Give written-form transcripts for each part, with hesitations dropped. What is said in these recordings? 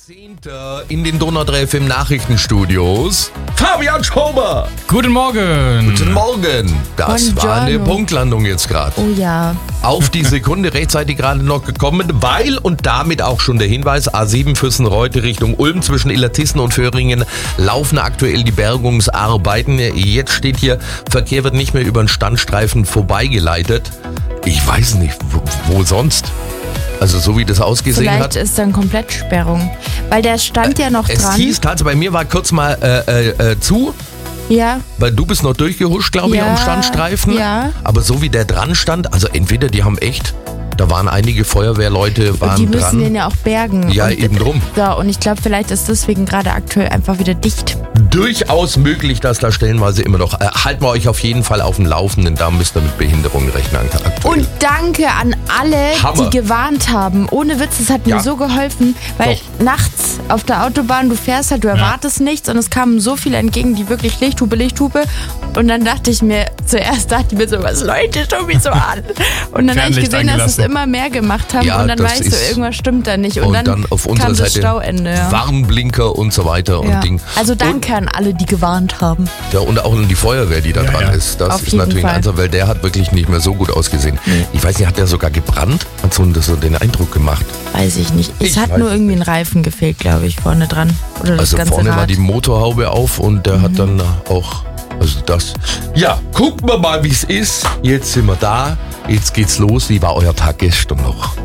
In den Donau 3 FM Nachrichtenstudios Fabian Schober. Guten Morgen. Guten Morgen. Das Buongiorno. war eine Punktlandung jetzt gerade. Oh ja. Auf die Sekunde rechtzeitig gerade noch gekommen, weil und damit auch schon der Hinweis, A7 Fürstenreute Richtung Ulm zwischen Illertissen und Föhringen laufen aktuell die Bergungsarbeiten. Jetzt steht hier, Verkehr wird nicht mehr über den Standstreifen vorbeigeleitet. Ich weiß nicht, wo sonst? Also so wie das ausgesehen Vielleicht hat. ist dann Komplettsperrung. Weil der stand ja noch Es dran. hieß tatsächlich, bei mir war kurz mal zu, Ja. weil du bist noch durchgehuscht, glaube ich, Ja, am Standstreifen. ja. Aber so wie der dran stand, also entweder die haben echt, da waren einige Feuerwehrleute, waren Die müssen dran. den ja auch bergen. Ja, und, eben drum. So, und ich glaube, vielleicht ist deswegen gerade aktuell einfach wieder dicht. Durchaus möglich, dass da stellenweise immer noch, halten wir euch auf jeden Fall auf dem Laufenden, da müsst ihr mit Behinderungen rechnen aktuell. Und danke an alle, Hammer. die gewarnt haben. Ohne Witz, das hat mir Ja. so geholfen, weil nachts auf der Autobahn, du fährst halt, du erwartest nichts und es kamen so viele entgegen, die wirklich Lichthupe. Und dann dachte ich mir, so, was leuchtet schon mich so an? Und dann habe ich Fernlicht gesehen, dass es angelassen. immer mehr gemacht haben Ja, und dann das weiß ich so, ist- irgendwas stimmt da nicht. und dann auf unserer kam das Seite Stauende. Ja. Warnblinker und so weiter Ja. und Ding. Also danke an alle, die gewarnt haben. Und auch an die Feuerwehr, die da Ja, dran ja. ist. Das Auf ist jeden natürlich ein Fall. Ansatz, weil der hat wirklich nicht mehr so gut ausgesehen. Ich weiß nicht, hat der sogar gebrannt? Hat so den Eindruck gemacht. Weiß ich nicht. Es Ich hat weiß nur es irgendwie ein Reifen gefehlt, glaube ich, vorne dran. Oder das Also ganze vorne Rad. war die Motorhaube auf und der hat dann auch, also das. Ja, gucken wir mal, wie es ist. Jetzt sind wir da. Jetzt geht's los. Wie war euer Tag gestern noch?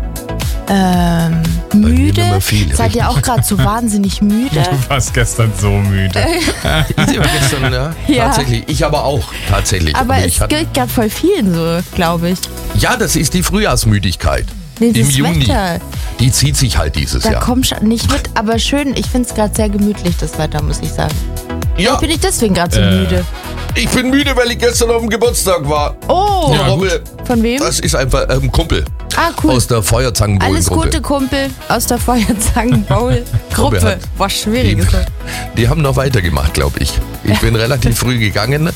müde. nicht mehr viel, Seid ihr auch gerade so wahnsinnig müde? Du warst gestern so müde. Ich war gestern, ja, Ja. tatsächlich. Ich aber auch, tatsächlich. Aber Und es ich hatte, gilt gerade voll vielen so, glaube ich. ja, das ist die Frühjahrsmüdigkeit. Nee, Im das Juni. Wetter, Die zieht sich halt dieses da Jahr. komm schon nicht mit, aber schön, ich finde es gerade sehr gemütlich, das Wetter, muss ich sagen. Ja, Bin ich deswegen gerade so müde? ich bin müde, weil ich gestern auf dem Geburtstag war. Oh, Ja, Robbe, von wem? das ist einfach ein Kumpel Ah, cool. aus der Feuerzangenbowlen-Gruppe. Alles Gute, Kumpel aus der Feuerzangen-Bowl-Gruppe. Gruppe hat- Boah, schwierig ist das. Die haben noch weitergemacht, glaube ich. Ich bin relativ früh gegangen.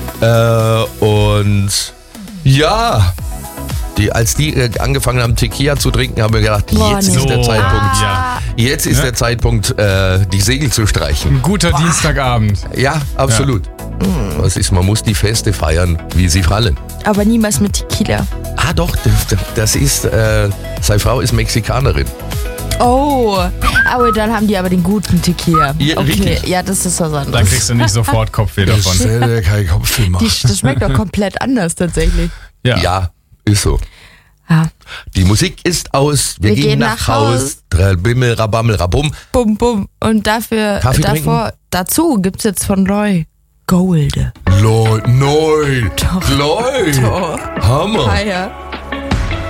Und ja, als die angefangen haben, Tequila zu trinken, haben wir gedacht, Boah, jetzt nee. ist der So, Zeitpunkt. ja. Jetzt ist Ja. der Zeitpunkt, die Segel zu streichen. Ein guter Dienstagabend. Ja, absolut. Was ist, man muss die Feste feiern, wie sie fallen. Aber niemals mit Tequila. Ah doch, das ist, seine Frau ist Mexikanerin. Oh, aber dann haben die aber den guten Tequila. Ja, Okay, richtig. ja, das ist was Dann anderes. kriegst du nicht sofort Kopfweh davon. kein Kopfweh machen. Das schmeckt doch komplett anders tatsächlich. Ja, ist so. Ja. Die Musik ist aus, wir gehen nach Haus. Bimmel, rabammel, rabum. Bum, bum. Und Kaffee dazu gibt's jetzt von Loy Gold. Nein, Doch. Leute, Doch. Hammer. Ah ja.